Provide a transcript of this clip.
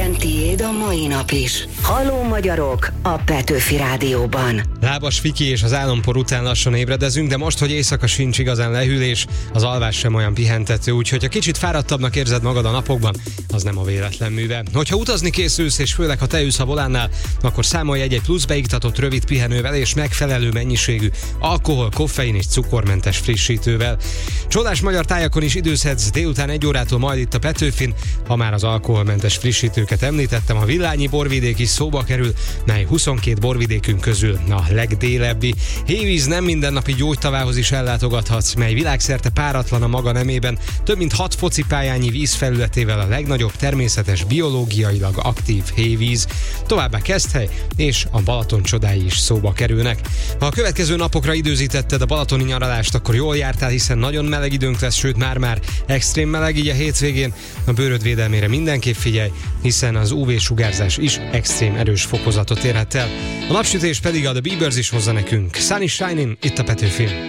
Legyen tiéd a mai nap is. Halló magyarok a Petőfi Rádióban. Lábas Viki és az álompor után lassan ébredezünk, de most, hogy éjszaka sincs igazán lehűlés, az alvás sem olyan pihentető, úgyhogy ha kicsit fáradtabbnak érzed magad a napokban, az nem a véletlen műve. Hogyha utazni készülsz, és főleg ha te ülsz a volánnál, akkor számolj egy plusz beiktatott rövid pihenővel és megfelelő mennyiségű alkohol, koffein és cukormentes frissítővel. Csodás magyar tájakon is időzhetsz délután 1 órától majd itt a Petőfin. Ha már az alkoholmentes frissítőket említettem, a Villányi borvidék is szóba kerül, mely 22 borvidékünk közül a legdélebbi. Hévíz nem mindennapi gyógytavához is ellátogathatsz, mely világszerte páratlan a maga nemében, több mint 6 focipályányi vízfelületével a legnagyobb természetes, biológiailag aktív hévíz. Továbbá Keszthely és a Balaton csodái is szóba kerülnek. Ha a következő napokra időzítetted a balatoni nyaralást, akkor jól jártál, hiszen nagyon meleg időnk lesz, sőt már extrém meleg, így a hétvégén a bőröd védelmére mindenképp figyelj, hiszen az UV-sugárzás is extrém erős fokozatot érhet el. A napsütés pedig a The Biebers is hozza nekünk. Sun is shining, itt a Petőfin.